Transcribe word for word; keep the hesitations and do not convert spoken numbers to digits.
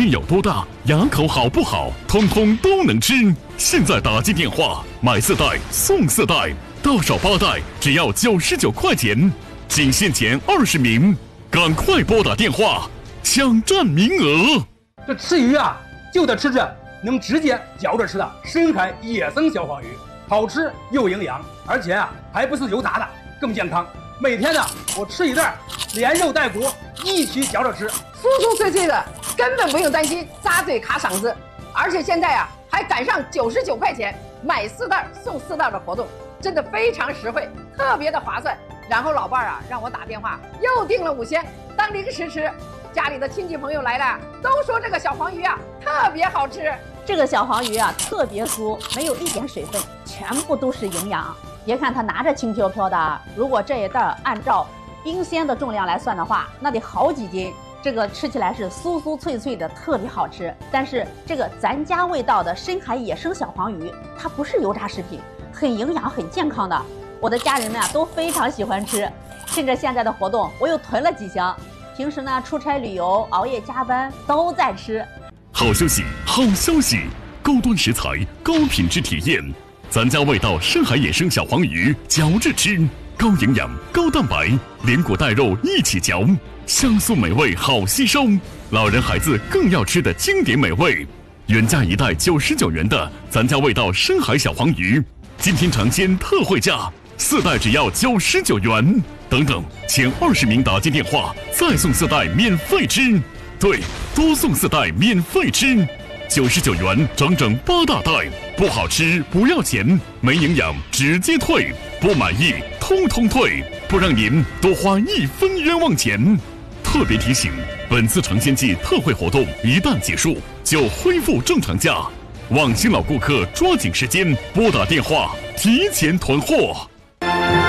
面有多大，牙口好不好，通通都能吃。现在打进电话，买四袋送四袋，到手八袋只要九十九块钱，仅限前二十名，赶快拨打电话抢占名额。 这吃鱼啊，就得吃这能直接嚼着吃的深海野生小黄鱼，好吃又营养，而且啊还不是油炸的，更健康。每天呢，我吃一袋，连肉带骨一起嚼着吃， 酥酥脆脆的，根本不用担心扎嘴卡嗓子。而且现在啊，还赶上九十九块钱买四袋送四袋的活动，真的非常实惠，特别的划算。然后老伴儿啊让我打电话又订了五箱当零食吃，家里的亲戚朋友来了都说这个小黄鱼啊特别好吃。 这个小黄鱼啊特别酥，没有一点水分，全部都是营养。别看它拿着轻飘飘的，如果这一袋按照冰鲜的重量来算的话，那得好几斤。这个吃起来是酥酥脆脆的，特别好吃。但是这个咱家味道的深海野生小黄鱼，它不是油炸食品，很营养很健康的。我的家人们啊都非常喜欢吃。趁着现在的活动，我又囤了几箱。平时呢出差旅游、熬夜加班都在吃。 好消息，好消息！高端食材，高品质体验。咱家味道深海野生小黄鱼，嚼着吃，高营养、高蛋白，连骨带肉一起嚼，香酥美味，好吸收。老人孩子更要吃的经典美味。原价一袋九十九元的咱家味道深海小黄鱼，今天尝鲜特惠价，四袋只要九十九元。等等，前二十名打进电话，再送四袋免费吃。对，多送四袋免费吃。九十九元整整八大袋，不好吃不要钱，没营养直接退，不满意通通退，不让您多花一分冤枉钱。特别提醒，本次尝鲜季特惠活动一旦结束，就恢复正常价，望新老顾客抓紧时间拨打电话提前囤货。